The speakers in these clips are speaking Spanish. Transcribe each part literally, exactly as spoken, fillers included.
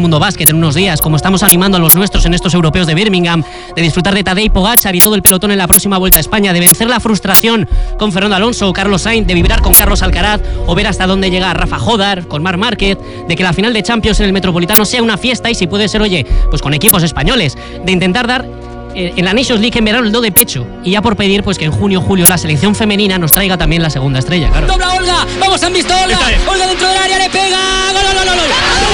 mundo básquet en unos días, como estamos animando a los nuestros en estos europeos de Birmingham, de disfrutar de Tadej Pogačar y todo el pelotón en la próxima Vuelta a España, de vencer la frustración con Fernando Alonso o Carlos Sainz, de vibrar con Carlos Alcaraz o ver hasta dónde llega Rafa Jodar con Marc Márquez, de que la final de Champions en el Metropolitano sea una fiesta y si puede ser, oye, pues con equipos españoles, de intentar dar en la Nations League en verano el do de pecho y ya por pedir pues que en junio julio la selección femenina nos traiga también la segunda estrella, claro. Dobla Olga, vamos, han visto Olga, Olga dentro del área, le pega, gol, gol, gol, gol,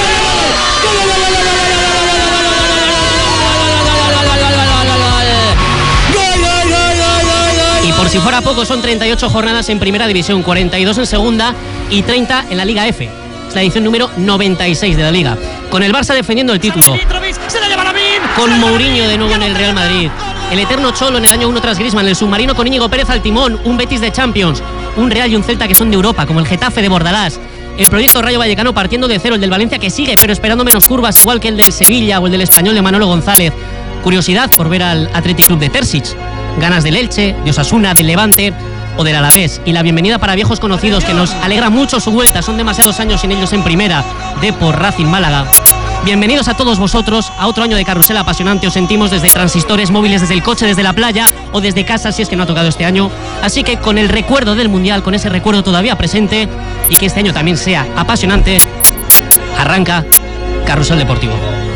y por si fuera poco son treinta y ocho jornadas en primera división, cuarenta y dos en segunda y treinta en la Liga F. Es la edición número noventa y seis de la Liga, con el Barça defendiendo el título, con Mourinho de nuevo en el Real Madrid, el eterno Cholo en el año uno tras Griezmann, el submarino con Íñigo Pérez al timón, un Betis de Champions, un Real y un Celta que son de Europa, como el Getafe de Bordalás, el proyecto Rayo Vallecano partiendo de cero, el del Valencia que sigue pero esperando menos curvas, igual que el del Sevilla o el del Español de Manolo González. Curiosidad por ver al Athletic Club de Terzic, ganas del Elche, de Osasuna, del Levante o del Alavés, y la bienvenida para viejos conocidos que nos alegra mucho su vuelta, son demasiados años sin ellos en primera, Depor, Racing, Málaga. Bienvenidos a todos vosotros a otro año de carrusel apasionante. Os sentimos desde transistores móviles, desde el coche, desde la playa o desde casa si es que no ha tocado este año. Así que con el recuerdo del Mundial, con ese recuerdo todavía presente y que este año también sea apasionante, arranca Carrusel Deportivo.